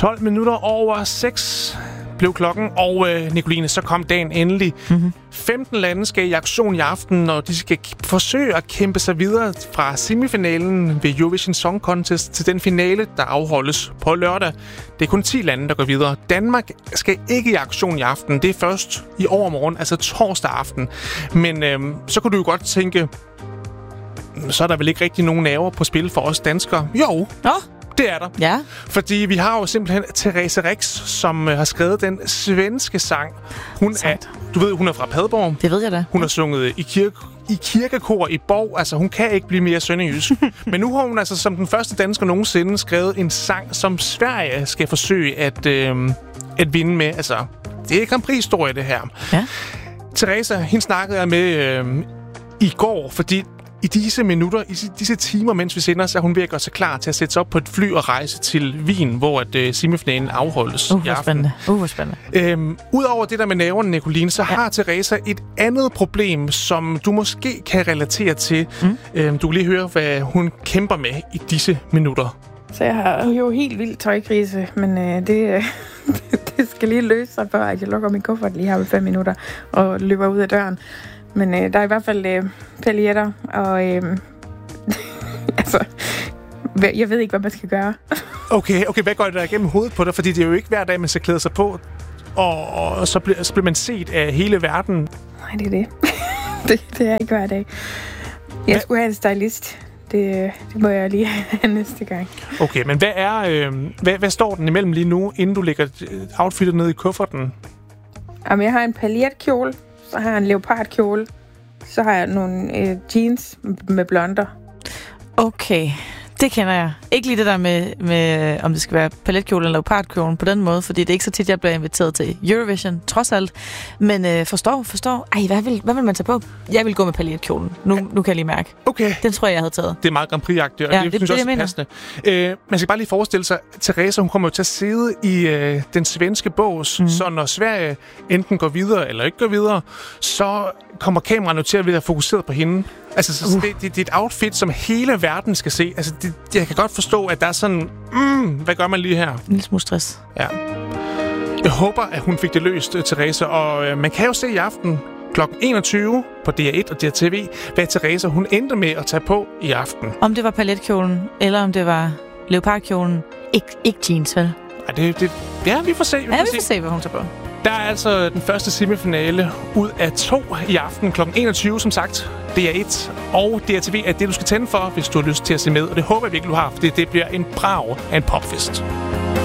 12 minutter over 6 blev klokken, og Nicoline, så kom dagen endelig. 15 lande skal i aktion i aften, og de skal forsøge at kæmpe sig videre fra semifinalen ved Eurovision Song Contest til den finale, der afholdes på lørdag. Det er kun 10 lande, der går videre. Danmark skal ikke i aktion i aften. Det er først i overmorgen, altså torsdag aften. Men så kunne du jo godt tænke, så er der vel ikke rigtig nogen nerver på spil for os danskere? Jo. Det er der. Ja. Fordi vi har jo simpelthen Therese Rex, som har skrevet den svenske sang. Hun er fra Padborg. Det ved jeg da. Hun har sunget i kirkekor i Borg. Altså, hun kan ikke blive mere sønderjysk. Men nu har hun altså som den første dansker nogensinde skrevet en sang, som Sverige skal forsøge at vinde med. Altså, det er Grand Prix-historie, det her. Ja. Therese, hende snakkede jeg med i går, fordi i disse minutter, i disse timer, mens vi sender, så er hun ved at gøre sig klar til at sætte sig op på et fly og rejse til Wien, hvor semifinalen afholdes i aften. Hvor spændende. Udover det der med nerverne, Nicoline, så har Therese et andet problem, som du måske kan relatere til. Du kan lige høre, hvad hun kæmper med i disse minutter. Så jeg har jo helt vildt tøjkrise, men det skal lige løse sig, før jeg lukker min kuffert lige her ved 5 minutter og løber ud af døren. Men der er i hvert fald paljetter, og altså, jeg ved ikke, hvad man skal gøre. Okay, hvad går det der igennem hovedet på dig? Fordi det er jo ikke hver dag, man skal klæde sig på, og så bliver man set af hele verden. Nej, det er det. det er ikke hver dag. Jeg skulle have en stylist. Det må jeg lige have næste gang. Okay, men hvad står den imellem lige nu, inden du lægger outfitet ned i kufferten? Jamen, jeg har en paljetkjole. Så har jeg en leopardkjole. Så har jeg nogle jeans med blonder. Okay, det kender jeg. Ikke lige det der med om det skal være paletkjole eller leopardkjole på den måde, fordi det er ikke så tit, jeg bliver inviteret til Eurovision, trods alt. Men forstår. Ej, hvad vil man tage på? Jeg vil gå med paletkjolen. Nu kan jeg lige mærke. Okay. Den tror jeg havde taget. Det er meget Grand Prix-agtigt, og det synes jeg også er passende. Man skal bare lige forestille sig, Therese, hun kommer jo til at sidde i den svenske bås, så når Sverige enten går videre eller ikke går videre, så kommer kameraet jo til at være fokuseret på hende. Altså, det er et outfit, som hele verden skal se. Altså, jeg kan godt forstå, at der er sådan, hvad gør man lige her? En lille smule stress. Ja. Jeg håber, at hun fik det løst, Therese, og man kan jo se i aften kl. 21 på DR1 og DRTV, hvad Therese, hun endte med at tage på i aften. Om det var paletkjolen, eller om det var leopardkjolen. Ikke jeans, vel? Ja, vi får se. Vi får se, hvad hun tager på. Der er altså den første semifinale ud af 2 i aften kl. 21, som sagt. DR1 og DRTV er det, du skal tænde for, hvis du har lyst til at se med. Og det håber jeg virkelig, du har, fordi det bliver en brag af en popfest.